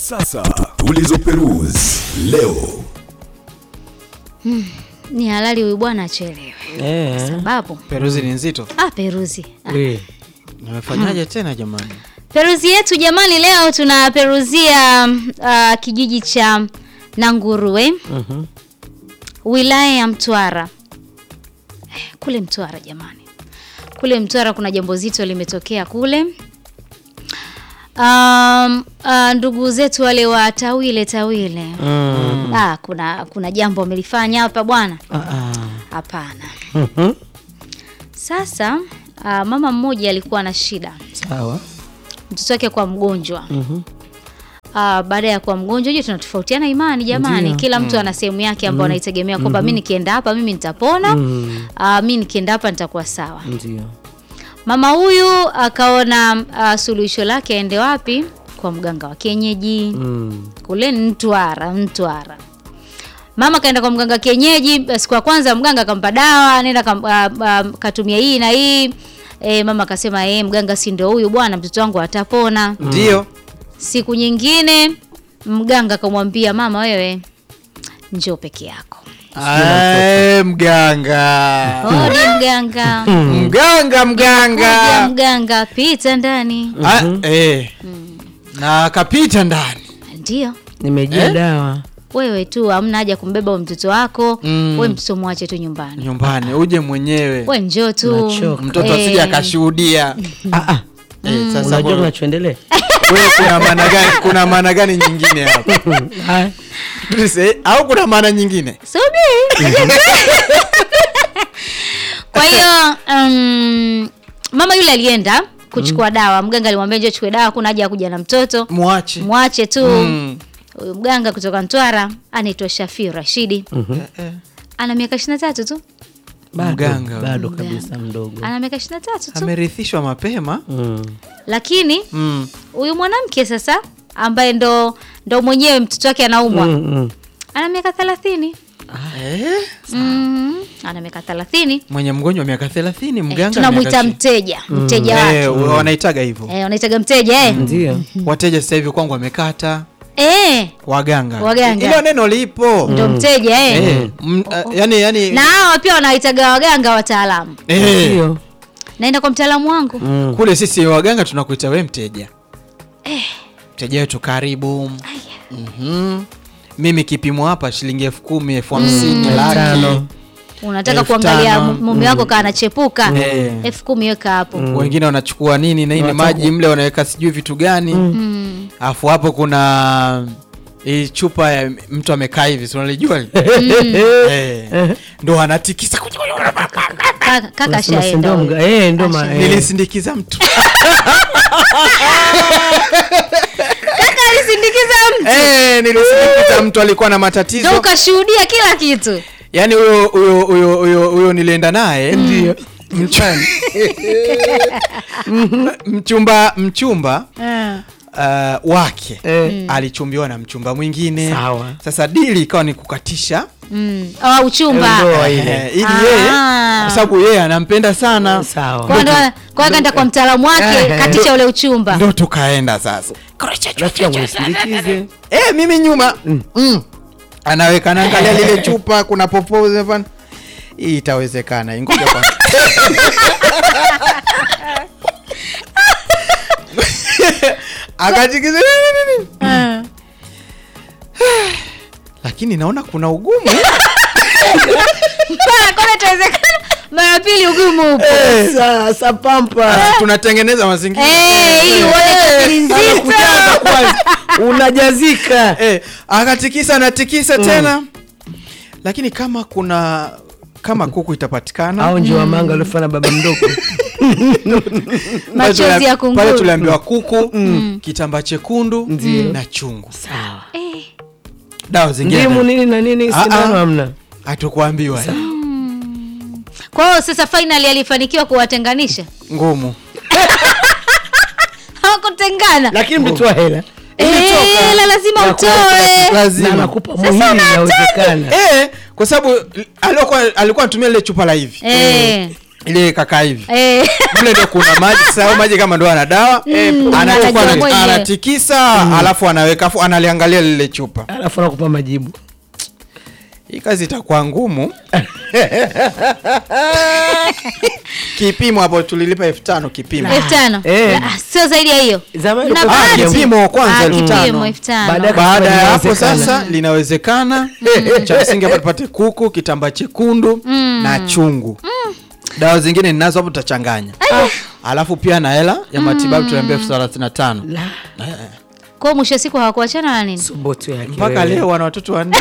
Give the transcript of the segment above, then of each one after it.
Sasa tulizoperuzi leo. Ni halali huyu bwana achelewe. Sababu peruzi ni nzito. Peruzi. Nimefanyaje tena jamani? Peruzi yetu jamani leo tunaperuzia kijiji cha Nanguruwe. Wilaya ya Mtwara. Kule Mtwara jamani. Kule Mtwara kuna jambo zito limetokea kule. Ndugu zetu wale wa Tawile. Kuna jambo wamelifanya hapa bwana. Hapana. Sasa mama mmoja alikuwa na shida. Sawa. Mtoto wake kwa mgonjwa. Baada ya kuwa mgonjwa je, tunatofautiana imani jamani. Ndiyo. Kila mtu ana sehemu yake ambayo anaitegemea kwamba mimi nikienda hapa mimi nitapona. Mimi nikienda hapa nitakuwa sawa. Ndiyo. Mama huyu akaona suluhisho lake aende wapi? Kwa mganga wa kienyeji. Kule Mtwara. Mama kaenda kwa mganga kienyeji. Siku ya kwanza mganga akampa dawa, nenda katumia hii na hii. Mama akasema mganga si ndio huyu bwana, mtoto wangu atapona. Ndio. Siku nyingine mganga akamwambia mama, wewe njoo peke yako. Mganga. Mganga pita ndani. Na kapita ndani. Ndio. Nimejia dawa. Wewe tu hamna haja kumbeba mtoto wako. Wewe mtoto muache tu nyumbani. Uje mwenyewe. Wewe njoo tu. Mtoto asije akashuhudia. Sasa unajua tunachoendelea. Wewe kuna maana gani nyingine hapa? Au kuna maana nyingine? Subiri. Kwa hiyo mama yule alienda kuchukua dawa. Mganga alimwambia njoo chukue dawa, kuna haja ya kuja na mtoto. Muache tu. Huyu mganga kutoka Mtwara anaitwa Shafi Rashidi. Ana miaka 23 tu. Bado kabisa mdogo. Ana miaka 23 tu. Amerithishwa mapema. Lakini huyu mwanamke sasa ambaye ndo mwenyewe mtoto wake anaumwa. Ana miaka 30. Ana miaka 30. Mwenye mgonjwa miaka 30, mganga tunamuita mteja wake. Wanaitaga hivyo. Wanaitaga mteja. Ndio. Wateja sasa hivi kwangu wamekata. Waganga. Hilo neno lipo. Ndio mteja yani na hao pia wanaitaga waganga wataalamu. Ndio. Naenda kwa mtaalamu wangu. Kule sisi waganga tunakuita wewe mteja. Mteja wetu karibu. Mimi kipimo hapa shilingi 10,000, 50,000, laki. Unataka kuangalia mume wako kana chepuka. 10,000 weka hapo. Wengine wanachukua nini na nini maji mle wanaweka sijui vitu gani. Alafu hapo kuna chupa ya mtu amekaa hivi, si unalijua? Ndio anatikisa. Kaka shaenda. Ndio nilisindikiza mtu. Kaka alisindikiza mtu. Nilisindikiza mtu alikuwa na matatizo. Ndio ukashuhudia kila kitu. Yaani huyo nilienda naye. Ndio. Mchumba wake alichumbiwa na mchumba mwingine. Sawa. Sasa dili ikawa ni kukatisha uchumba. Ili yeye kwa sababu yeye anampenda sana. Sawa. Kwa kaenda kwa mtaalamu wake katisha ule uchumba. Ndio tukaenda sasa. Rafiki yangu nisindikize. Mimi nyuma. Anaweka naangalia lile chupa kuna popoze hapa. Hii itawezekana. Ngoja kwanza. Akajikiza nini? Lakini naona kuna ugumu. Mbona itawezekana? Mara pili ugumu upo. Sasa pampa. Tunatengeneza mazingira. Hii wale nzito. Unajazika. Akatikisa na tikisa tena. Lakini kama kuku itapatikana au nje wa manga alifanya baba mdogo. Machozi ya kunguru. Pale tuliambiwa kuku, kitambaa chekundu na chungu. Sawa. Dawa zingine. Ndimu nini na nini sindano hamna. Hatukuambiwa. Kwa hiyo sasa finally alifanikiwa kuwatenganisha. Ngumu. Hawakutengana. Lakini mtoa hela. Hela lazima utoe. Lazima nakupa muhimu inawezekana. Kwa sababu alikuwa anatumia ile chupa la hivi. ile kaka hivi. Eh. Mle ndio kuna maji, sawa, maji kama ndo ana dawa. Anachukua anatikisa, alafu anaweka, alafu analiangalia lile chupa. Alafu anakupa majibu. Hii kazi itakuwa ngumu. Kipimo hapo tulilipa 5,000 kipimo. 5,000. Sio zaidi ya hiyo. Zamani Na kwa bahati. Kipimo kwanza Kipimo 5,000. 5,000. Baada ya hapo sasa linawezekana. Cha msingi hapa tupate kuku, kitambaa chekundu na chungu. Dawa zingine ninazo hapo tutachanganya. Alafu pia na hela ya matibabu tuliambia 35,000. Kwa mwisho siku hawakuachana na nini? Subutu yake. Mpaka leo wana watoto 4.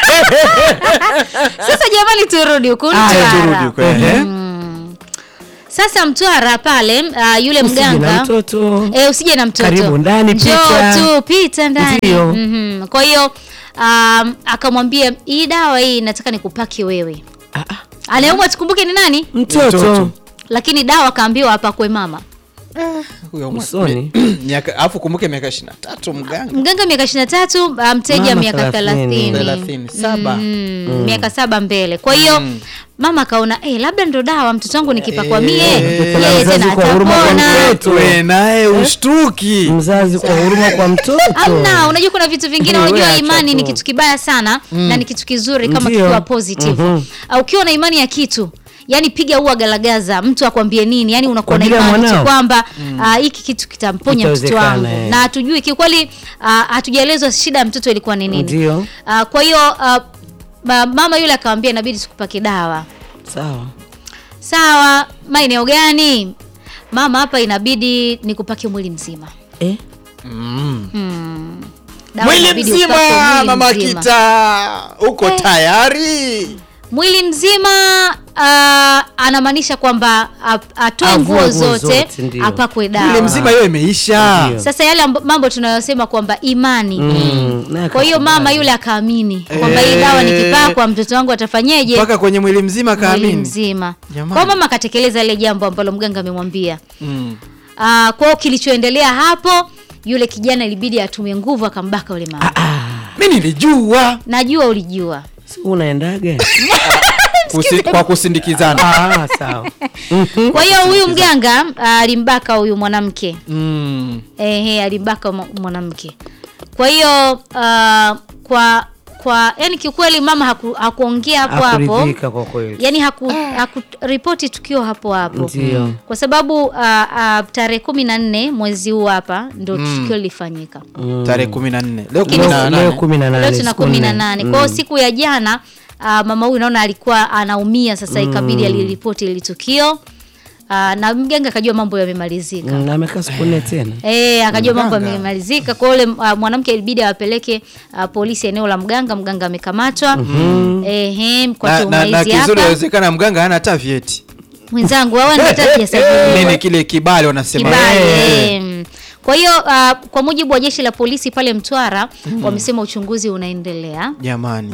Sasa jamani turudi huko Mtwara. Sasa Mtwara pale yule mganga usije na mtoto. Karibu ndani, pita. Njoo tu pita ndani. Kwa hiyo akamwambia hii dawa hii nataka nikupaki wewe. Anaumwa tukumbuke ni nani? Mtoto. Lakini dawa kaambiwa hapa kwa mama. Huyo Usoni. Alafu kumbuke miaka 23 mganga. Mganga miaka 23, mteja miaka 30. 37. Miaka 7 mbele. Kwa hiyo mama kaona labda ndo dawa mtoto wangu nikipakwa mie yeye tena atapona. Wewe naye ushtuki. Mzazi kwa huruma kwa mtoto. Amna, unajua kuna vitu vingine, unajua imani ni kitu kibaya sana na ni kitu kizuri kama kikiwa positive. Ukiwa na imani ya kitu, yani piga huwa galagaza mtu akwambie nini, yani unakuwa na imani kwamba hiki kitu kitamponya mtoto wangu. Na hatujui kikweli, hatujaelezwa shida ya mtoto ilikuwa ni nini. Ndio. Kwa hiyo mama yule akamwambia inabidi tukupake dawa. Sawa, maeneo gani? Mama, hapa inabidi nikupake mwili mzima. Mwili mzima mama Kita. Uko tayari? Mwili mzima anamaanisha kwamba atoe nguo zote apakwe dawa. Mwili mzima hiyo imeisha. Sasa yale mambo tunayosema kwamba imani. Kwa hiyo mama yule akaamini kwamba hii dawa nikipakwa mtoto wangu atafanyeje? Mpaka kwenye mwili mzima kaamini. Mwili mzima. Kwa mama akatekeleza ile jambo ambalo mganga amemwambia. Kwa hiyo kilichoendelea hapo, yule kijana ilibidi atumie nguvu akambaka yule mama. Mimi nilijua. Najua ulijua. Unaendaga? Kwa kusindikizana. Sawa. Kwa hiyo huyu mganga alimbaka huyu mwanamke. Alimbaka mwanamke. Kwa hiyo kwa yani kiukweli mama hakuongea hapo. Yani hakuripoti tukio hapo. Ndio. Kwa sababu tarehe 14 mwezi huu hapa ndio tukio lilifanyika. Tarehe 14. Leo 18. Leo tuna 18. Kwa hiyo siku ya jana mama huyu naona alikuwa anaumia, sasa ikabidi aliripoti ile tukio. Na mganga akajua mambo yamemalizika. Na amekaa siku 4 tena. Akajua mambo yamemalizika. Kwa yule mwanamke ilibidi awapeleke polisi eneo la mganga. Mganga amekamatwa. Kwa tuhuma hizi hapa. Na kizuri inawezekana mganga hana hata vyeti. Mwenzangu hawana hata sajili. Nini kile kibali wanasema. Kwa hiyo kwa mujibu wa jeshi la polisi pale Mtwara wamesema uchunguzi unaendelea. Jamani.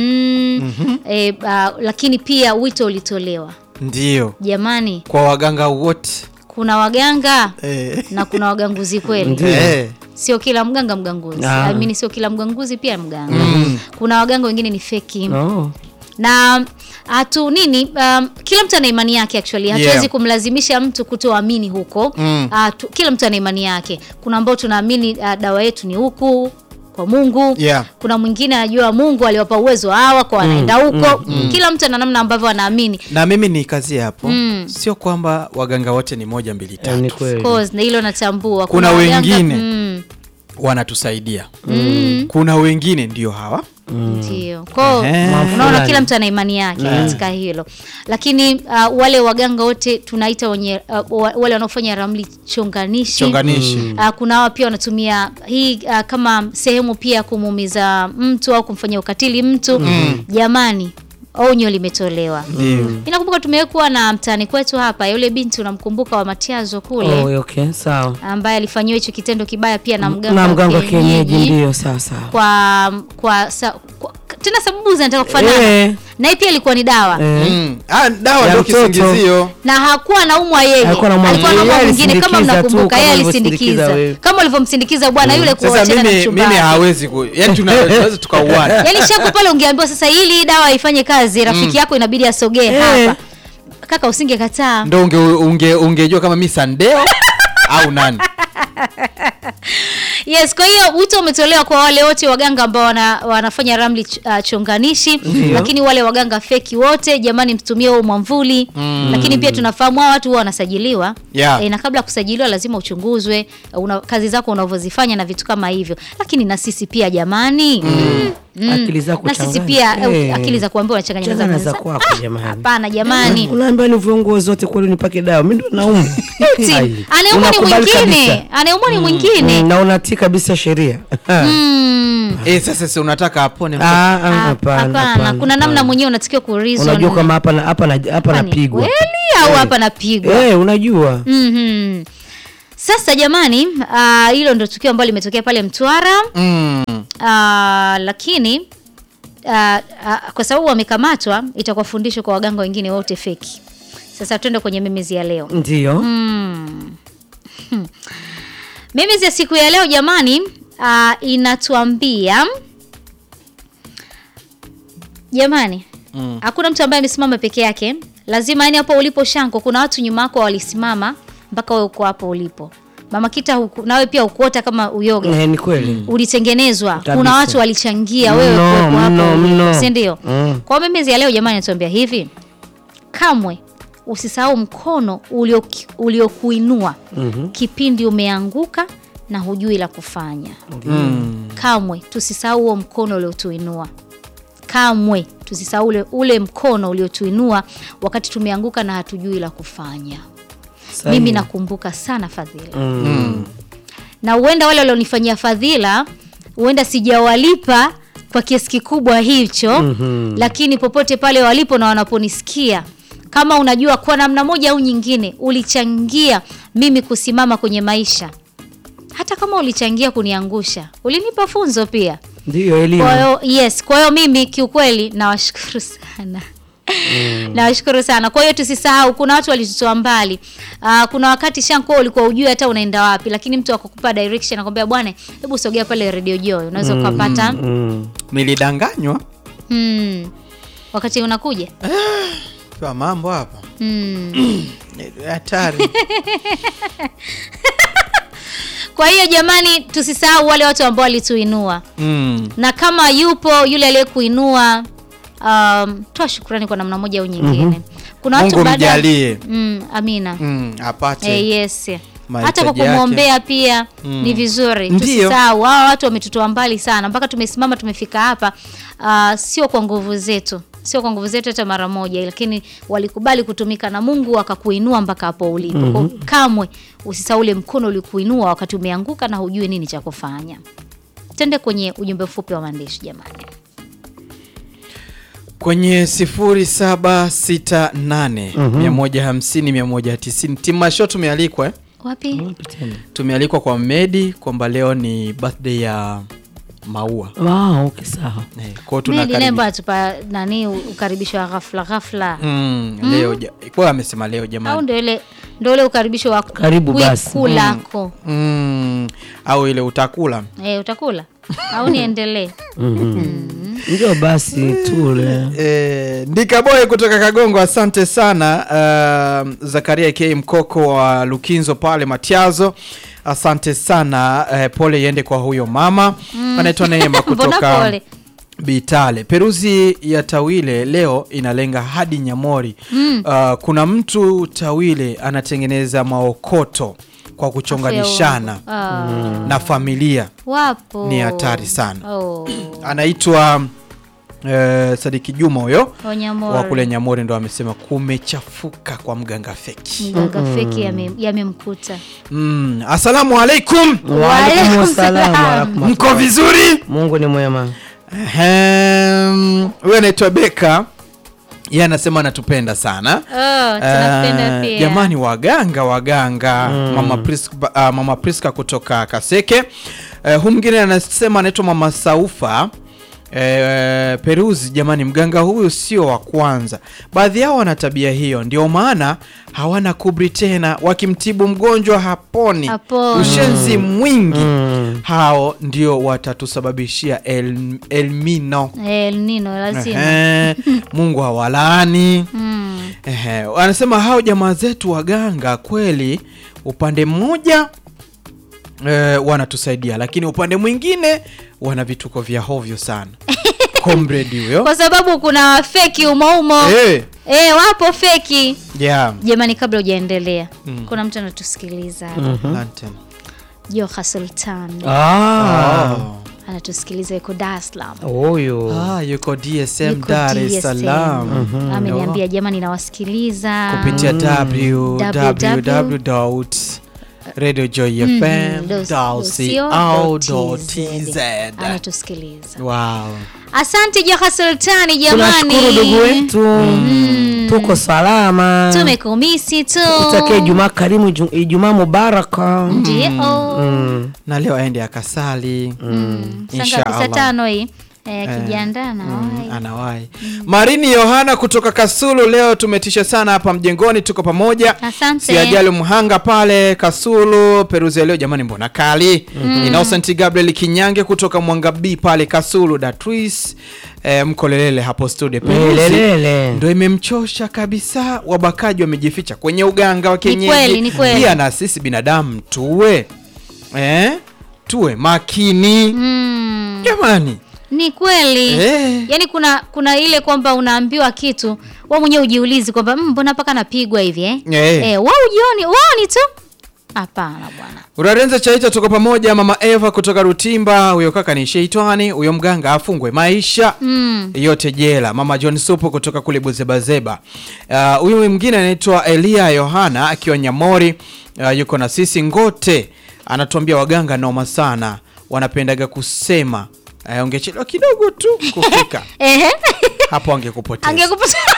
Lakini pia wito ulitolewa. Ndio. Jamani. Kwa waganga wote. Kuna waganga na kuna waganguzi kweli. Sio kila mganga mganguzi. Sio kila mganguzi pia mganga. Kuna waganga wengine ni fake. Na kila mtu ana imani yake actually. Hatuwezi kumlazimisha mtu kutoamini huko. Kila mtu ana imani yake. Kuna ambao tunaamini dawa yetu ni huku kwa Mungu. Kuna mwingine anajua Mungu aliwapa uwezo hawa kwa anaenda huko. Kila mtu ana namna ambavyo anaamini. Na mimi ni kazi hapo. Sio kwamba waganga wote ni 1 2 3. Of course, na hilo natambua. Kuna wengine wanatusaidia. Kuna wengine ndio hawa. Ndio. Kwa unaona kila mtu ana imani yake katika hilo. Lakini wale waganga wote tunaita wale wanaofanya ramli chonganishi. Kuna wao pia wanatumia hii kama sehemu pia kumuumiza mtu au kumfanyia ukatili mtu. Jamani, onyo limetolewa. Inakumbuka tumekuwa na mtani kwetu hapa yule binti unamkumbuka wa Matiazo kule. Sawa. Ambaye alifanywa hicho kitendo kibaya pia na mganga kienyeji. Ndio sasa. Tena sababu zinataka kufanana. Na yeye pia ilikuwa ni dawa. Dawa ndio kisingizio. Na hakuwa anaumwa yeye. Alikuwa anaumwa mwingine kama mnakumbuka yeye alisindikiza. Kama alivyomsindikiza bwana yule kuachana na chumba. Mimi hawezi yani tunaweza tukauana. Yaani shako pale ungeambiwa sasa ili dawa ifanye kazi rafiki yako inabidi asogee hapa. kaka usingekataa. Ndio ungejua kama mimi Sandeo au nani. Yes, kwa hiyo wito umetolewa kwa wale wote waganga ambao wanafanya ramli chonganishi, lakini wale waganga feki wote jamani mtumie huo mwamvuli. Lakini pia tunafahamu hao watu huwa wanasajiliwa. Na kabla kusajiliwa lazima uchunguzwe kazi zako unavyozifanya na vitu kama hivyo. Lakini na sisi pia jamani akili zako na sisi pia akili za kuambia unachanganya za kwako jamani. Hapana jamani. Unaambia ni viongozi wote kweli nipake dawa. Mimi ndo naumwa. Anaumwa ni mwingine. Anaumwa ni mwingine. Na unatii kabisa sheria. Sasa unataka apone mtu. Hapana. Kuna namna mwenyewe unatakiwa ku reason. Unajua kama hapa napigwa. Kweli au hapa napigwa? Unajua. Sasa jamani, hilo ndio tukio ambalo limetokea pale Mtwara. Lakini kwa sababu wamekamatwa itakuwa fundisho kwa waganga wengine wote feki. Sasa twende kwenye memezi ya leo. Ndio. Memezi ya siku ya leo jamani, inatuambia jamani, hakuna mtu ambaye amesimama peke yake. Lazima yani hapo ulipo Shanko kuna watu nyuma yako walisimama mpaka wewe uko hapo ulipo. Mama Kita nawe pia ukuota kama uyoga. Ni kweli. Ulitengenezwa. Kuna watu walichangia wewe kuwepo hapo. Si ndio? Kwa memezi ya leo jamani natuambia hivi. Kamwe usisahau mkono uliokuinua kipindi umeanguka na hujui la kufanya. Kamwe tusisahau huo mkono uliotuinua. Kamwe tusisahau ule mkono uliotuinua wakati tumeanguka na hatujui la kufanya. Mimi nakumbuka sana Fadhila. Na huenda wale walionifanyia fadhila huenda sijawalipa kwa kiasi kikubwa hicho, lakini popote pale walipo na wanaponisikia, kama unajua kwa namna moja au nyingine ulichangia mimi kusimama kwenye maisha, hata kama ulichangia kuniangusha, ulinipa funzo pia. Ndio elimu. Kwa hiyo mimi kiukweli nawashukuru sana. Nawashukuru sana. Kwa hiyo tusisahau kuna watu walitutoa mbali. Kuna wakati Shanko ulikuwa hujui hata unaenda wapi, lakini mtu akakupa direction akwambia bwana hebu sogea pale Radio Joy unaweza ukapata. Nilidanganywa. Wakati unakuja. Kwa mambo hapa. Hatari. Kwa hiyo jamani tusisahau wale watu ambao walituinua. Na kama yupo yule aliyekuinua toa shukrani kwa namna moja au nyingine. Kuna watu baadaye amina. Apate. Yes. Hata kwa kumwombea pia ni vizuri. Tusisahau hao watu wametutoa mbali sana mpaka tumesimama tumefika hapa. Sio kwa nguvu zetu. Sio kwa nguvu zetu hata mara moja, lakini walikubali kutumika na Mungu akakuinua mpaka hapo ulipo. Kwa kamwe usisahau ule mkono ulikuinua wakati umeanguka na hujui nini cha kufanya. Tende kwenye ujumbe mfupi wa maandishi jamani. Kwenye 0768 150 190 Timasho tumealikwa Wapi? Tumealikwa kwa Medi kwamba leo ni birthday ya Maua. Okay sawa. Kwa tunakaribisha. Medi nemba tupa nani ukaribisho wa ghafla. Leo kwa amesema leo jamani. Au ndio ile ukaribisho wa karibu basi. Kulako. Au ile utakula. Utakula. Au niendelee. Ndio basi tule. Ndikaboy kutoka Kagongo, asante sana. Zakaria K Mkoko wa Lukinzo pale Matiazo, asante sana. Pole yende kwa huyo mama. Anaitwa Neema kutoka Bitale. Peruzi ya Tawile leo inalenga hadi Nyamori. Kuna mtu Tawile anatengeneza maokoto kwa kuchonganishana na familia. Wapo. Ni hatari sana. Anaitwa Sadiki Juma huyo wa kule Nyamori ndo amesema kumechafuka kwa mganga feki. Mganga feki yamemkuta. Asalamu alaikum. Wa alaikum salaam. Mko vizuri? Mungu ni mwema. Wewe anaitwa Beka. Yeye anasema anatupenda sana. Tunapenda pia. Jamani waganga. Mama Priska kutoka Kaseke. Huyu mwingine anasema anaitwa Mama Saufa. Peruzi jamani, mganga huyu sio wa kwanza. Baadhi yao wana tabia hiyo, ndio maana hawana kubri tena, wakimtibu mgonjwa haponi. Ushenzi mwingi. Hao ndio watatusababishia El Nino lazima. Mungu hawalaani. Anasema hao jamaa zetu waganga kweli upande mmoja wanatusaidia, lakini upande mwingine wana vituko vya hovyo sana. Comrade huyo. Kwa sababu kuna feki umo. Wapo feki. Yeah. Jamani, kabla hujaendelea, kuna mtu anatusikiliza hapa. Joha Sultan. Anatusikiliza yuko Dar es Salaam. Yuko DSM Dar es Salaam. Ameniambia jamani, nawasikiliza kupitia www.radiojoyfm.co.tz. Anatusikiliza. Wow. Asante Joha Sultani jamani. Tunashukuru ndugu wetu. Tuko salama. Tumekumisi tu. Tutakie Ijumaa karimu, Ijumaa mubaraka. Ndio. Na leo aende akasali. Inshallah. Saa 5 hii. Kijiandaa na anawahi. Marini Yohana kutoka Kasulu, leo tumetisha sana hapa mjengoni, tuko pamoja. Asante. Siajali Mhanga pale Kasulu, Peruzi leo jamani mbona kali. Innocent Gabriel Kinyange kutoka Mwanga B pale Kasulu, Datris mkolelele hapo studio. Lelele. Ndio imemchosha kabisa, wabakaji wamejificha kwenye uganga wa kienyeji. Ni kweli. Pia na sisi binadamu tuwe makini. Jamani. Ni kweli. Yaani kuna ile kwamba unaambiwa kitu, wewe mwenyewe ujiulizi kwamba mbona paka napigwa hivi wewe ujioni tu. Hapana bwana. Urarenza Chaita tuko pamoja. Mama Eva kutoka Rutimba, huyo kaka ni sheitani, huyo mganga afungwe maisha yote jela. Mama John Supo kutoka kule Buzebazeba. Huyo mwingine anaitwa Elia Yohana akiwa Nyamori, yuko na sisi Ngote. Anatuambia waganga noma sana, wanapendaga kusema ungechelewa kidogo tu kufika. Hapo angekupoteza.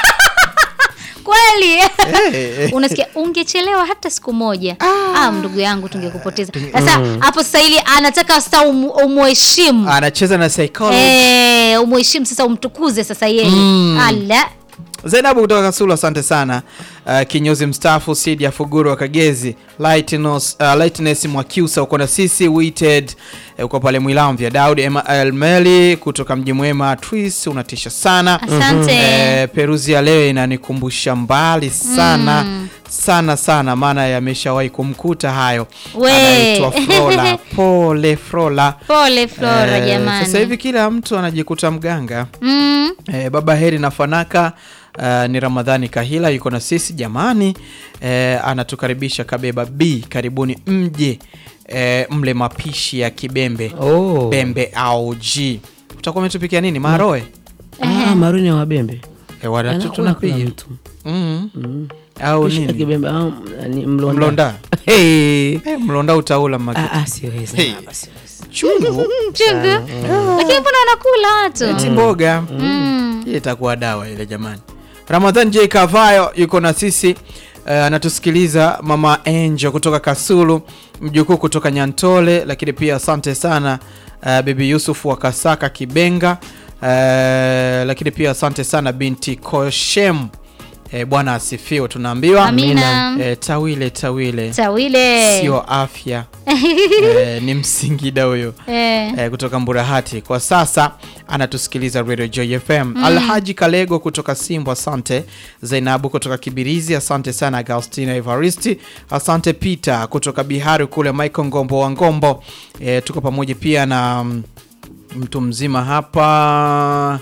Kweli. Unasikia ungechelewa hata siku moja. Ndugu yangu tungekupoteza. Sasa hapo sasa ili anataka sasa umuheshimu. Anacheza na psychology. Umuheshimu sasa, umtukuze sasa yeye. Ala. Zainabu kutoka Kasulu, asante sana. Kinyozi mstaafu Sidi ya Fuguru wa Kagezi, Lightness Mwakiusa uko na sisi, Weighted uko pale Mwilamvya. Daud Elmeli kutoka Mji Mwema, Tris unatisha sana. Asante. Peruzi ya leo inanikumbusha mbali sana. Sana maana yameshawahi kumkuta hayo. Anaitwa Flora. Pole Flora jamani. Sasa hivi kila mtu anajikuta mganga. Baba Heri na Fanaka ni Ramadhani Kahila yuko na sisi jamani. Anatukaribisha Kabeba B, karibuni mje mle mapishi ya Kibembe. Bembe au G. Utakuwa umetupikia nini? Maroe? Maruni wa Bembe. Watu tunapiga mtu. Au nini? Kibembe ni mlonda. Mlonda utaula magi. Siwezi. Chungu. Lakini mbona wanakula watu? Eti mboga. Itakuwa dawa ile jamani. Ramadhan J Kavayo yuko na sisi, anatusikiliza. Mama Angel kutoka Kasulu, mjukuu kutoka Nyantole, lakini pia asante sana Bibi Yusuf wa Kasaka Kibenga, lakini pia asante sana binti Koshem. Bwana asifiwe tunaambiwa. Amina. Tawile sio afya. Ni Msingida huyo. Kutoka Mburahati kwa sasa anatusikiliza Radio Joy FM. Alhaji Kalego kutoka Simbo, asante. Zainabu kutoka Kibirizi, asante sana. Agustina Evaristi, asante. Peter kutoka Bihari kule, Michael Ngombo wa Ngombo, tuko pamoja pia na mtu mzima hapa.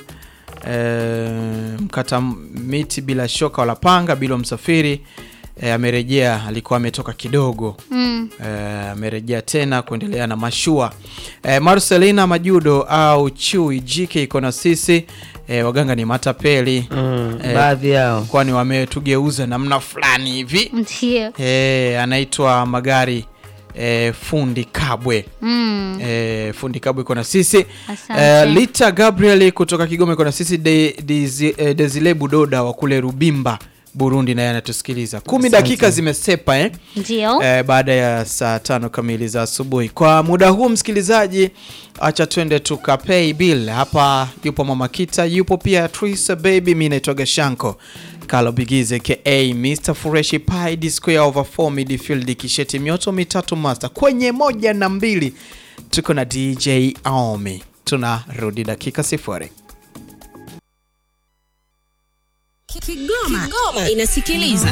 Mkata miti bila shoka wala panga, bila msafiri. Amerejea, alikuwa ametoka kidogo. Amerejea tena kuendelea na mashua. Marcelina Majudo au Chui JK iko na sisi. Waganga ni matapeli. Baadhi yao kwani wametugeuza namna fulani hivi. Ndio. Anaitwa Magari Fundi Kabwe. Fundi Kabwe iko na sisi. Lita Gabriel kutoka Kigoma iko na sisi. Desile Budoda wa kule Rubimba Burundi naye anatusikiliza. 10 dakika zimesepa Ndio. Baada ya saa 5 kamili za asubuhi. Kwa muda huu msikilizaji, acha twende tukapay bill. Hapa yupo Mama Kita, yupo pia Trisa Baby, mimi naitwa Gashanko Kalo Bigize ka Mr. Fureshi Pie D Square over 4 midfield kisheti mioto mitatu master kwenye 1 na 2. Tuko na DJ Aomi. Tunarudi dakika 0. Kigoma inasikiliza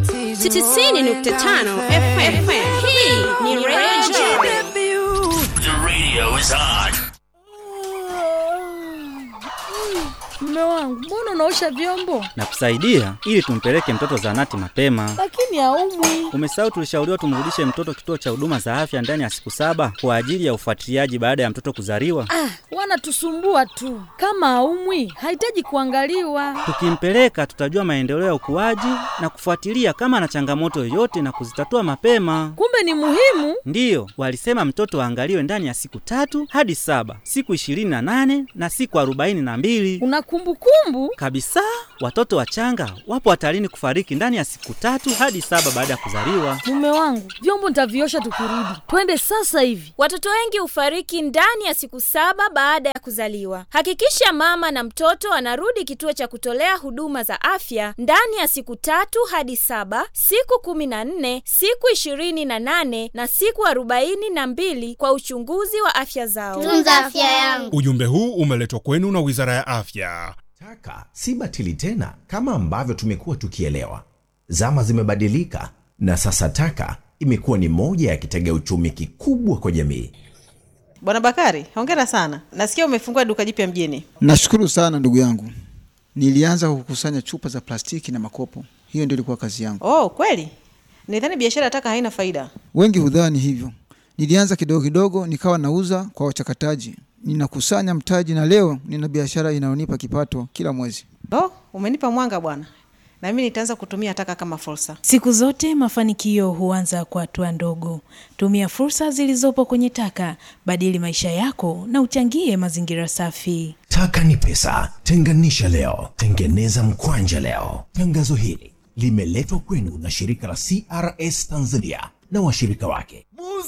90.5 FM. Hii ni Radio. The radio is on. Mume wangu, mbona unaosha vyombo? Nakusaidia ili tumpeleke mtoto zahanati mapema. Lakini haumwi. Umesahau tulishauriwa tumrudishe mtoto kituo cha huduma za afya ndani ya siku 7 kwa ajili ya ufuatiliaji baada ya mtoto kuzaliwa. Wanatusumbua tu. Kama haumwi, hahitaji kuangaliwa. Tukimpeleka tutajua maendeleo ya ukuaji na kufuatilia kama ana changamoto yoyote na kuzitatua mapema. Kumbe ni muhimu. Ndiyo, walisema mtoto aangaliwe ndani ya siku 3 hadi 7, siku 28 na siku 42. Una kumbukumbu? Kabisa, watoto wachanga wapo hatarini kufariki ndani ya siku 3 hadi 7 baada ya kuzaliwa. Mume wangu, vyombo nitaviosha tukirudi. Twende sasa hivi. Watoto wengi hufariki ndani ya siku 7 baada ya kuzaliwa. Hakikisha mama na mtoto anarudi kituo cha kutolea huduma za afya ndani ya siku 3 hadi 7, siku 14, siku 28 na siku 42 kwa uchunguzi wa afya zao. Tunza afya yangu. Ujumbe huu umeletwa kwenu na Wizara ya Afya. Taka si batili tena kama ambavyo tumekuwa tukielewa. Zama zimebadilika na sasa taka imekuwa ni moja ya kitega uchumi kikubwa kwa jamii. Bwana Bakari, hongera sana. Nasikia umefungua duka jipya mjini. Nashukuru sana ndugu yangu. Nilianza kukusanya chupa za plastiki na makopo. Hiyo ndio ilikuwa kazi yangu. Oh, kweli? Nidhani biashara taka haina faida. Wengi hudhani hivyo. Nilianza kidogo kidogo nikawa nauza kwa wachakataji. Ninakusanya mtaji na leo nina biashara inayonipa kipato kila mwezi. Umenipa mwanga bwana. Na mimi nitaanza kutumia taka kama fursa. Siku zote mafanikio huanza kwa hatua ndogo. Tumia fursa zilizopo kwenye taka, badili maisha yako na uchangie mazingira safi. Taka ni pesa, tenganisha leo, tengeneza mkwanja leo. Tangazo hili limeletwa kwenu na shirika la CRS Tanzania na washirika wake.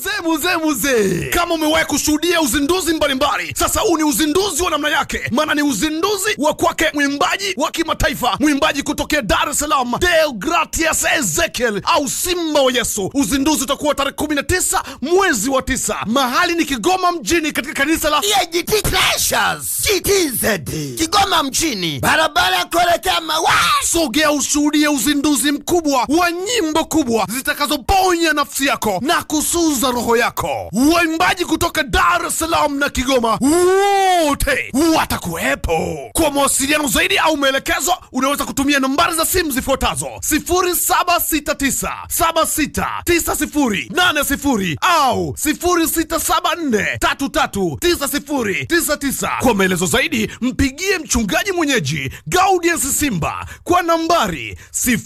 Muze. Kama umewahi kushuhudia uzinduzi mbalimbali, sasa huu ni uzinduzi wa namna yake. Maana ni uzinduzi wa kwake mwimbaji wa kimataifa, mwimbaji kutokea Dar es Salaam, Deogratias Ezekiel au Simba wa Yesu. Uzinduzi utakuwa tarehe 19 mwezi wa 9. Mahali ni Kigoma mjini katika kanisa la EAGT Treasures GTZ Kigoma mjini, barabara kuelekea Mawa. Sogea ushuhudie uzinduzi mkubwa wa nyimbo kubwa zitakazoponya nafsi yako na kusuza roho yako. Waimbaji kutoka Dar es Salaam na Kigoma wote watakuwepo. Kwa mawasiliano zaidi au maelekezo unaweza kutumia nambari za simu zifuatazo: 0769769080 au 0674339099. Kwa maelezo zaidi mpigie mchungaji mwenyeji Gaudius Simba kwa nambari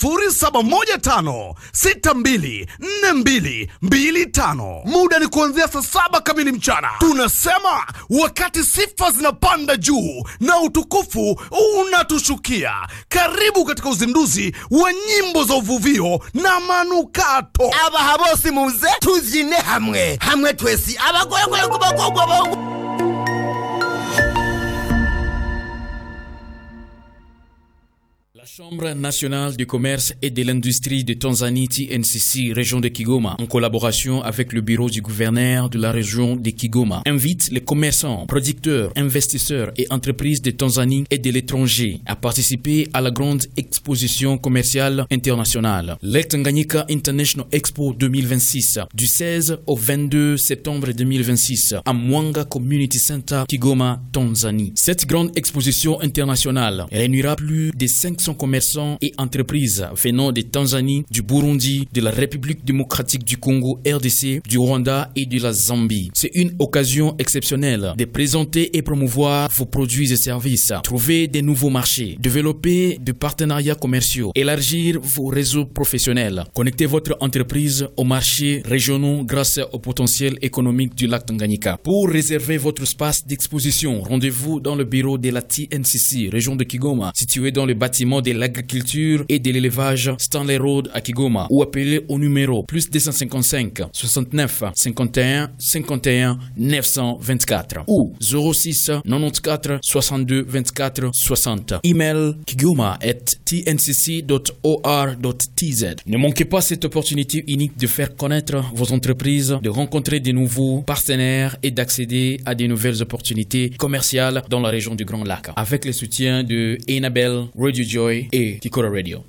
0715624225. Muda ni kuanzia saa 7 kamili mchana. Tunasema wakati sifa zinapanda juu na utukufu unatushukia. Karibu katika uzinduzi wa nyimbo za uvuvio na manukato. Abahabosi muze tuzine hamwe twesi abagore kubakogwa bongo. La Chambre nationale du commerce et de l'industrie de Tanzanie TNCC, région de Kigoma, en collaboration avec le bureau du gouverneur de la région de Kigoma, invite les commerçants, producteurs, investisseurs et entreprises de Tanzanie et de l'étranger à participer à la grande exposition commerciale internationale, le Tanganyika International Expo 2026, du 16 au 22 septembre 2026, à Mwanga Community Center, Kigoma, Tanzanie. Cette grande exposition internationale réunira plus de 500 commerçants et entreprises venant de Tanzanie, du Burundi, de la République démocratique du Congo, RDC, du Rwanda et de la Zambie. C'est une occasion exceptionnelle de présenter et promouvoir vos produits et services, trouver des nouveaux marchés, développer des partenariats commerciaux, élargir vos réseaux professionnels, connecter votre entreprise aux marchés régionaux grâce au potentiel économique du lac Tanganyika. Pour réserver votre espace d'exposition, rendez-vous dans le bureau de la TNCC, région de Kigoma, situé dans le bâtiment de l'agriculture et de l'élevage Stanley Road à Kigoma, ou appelez au numéro plus 255 69 51 51 924 ou 06 94 62 24 60. Email kigoma@tncc.or.tz. Ne manquez pas cette opportunité unique de faire connaître vos entreprises, de rencontrer de nouveaux partenaires et d'accéder à de nouvelles opportunités commerciales dans la région du Grand Lac. Avec le soutien de Enabel, Radio Joy Kigore et Kikora Radio.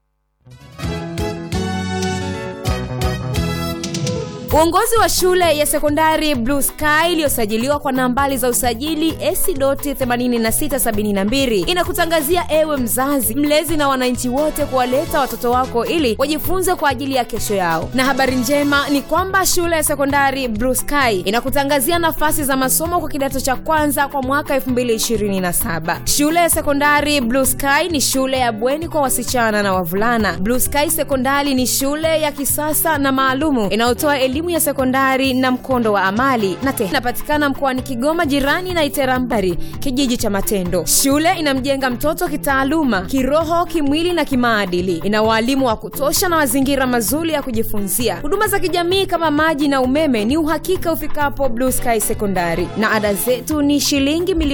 Uongozi wa shule ya sekondari Blue Sky iliyosajiliwa kwa nambari za usajili AC.8672 inakutangazia ewe mzazi, mlezi na wananchi wote kuwaleta watoto wako ili wajifunze kwa ajili ya kesho yao. Na habari njema ni kwamba shule ya sekondari Blue Sky inakutangazia nafasi za masomo kwa kidato cha kwanza kwa mwaka 2027. Shule ya sekondari Blue Sky ni shule ya bweni kwa wasichana na wavulana. Blue Sky Sekondari ni shule ya kisasa na maalumu inayotoa elimu ya sekondari na mkondo wa amali na inapatikana mkoani Kigoma, jirani na Iterambari, kijiji cha Matendo. Shule inamjenga mtoto kitaaluma, kiroho, kimwili na kimaadili. Ina walimu wa kutosha na mazingira mazuri ya kujifunzia. Huduma za kijamii kama maji na umeme ni uhakika ufikapo Blue Sky Sekondari, na ada zetu ni shilingi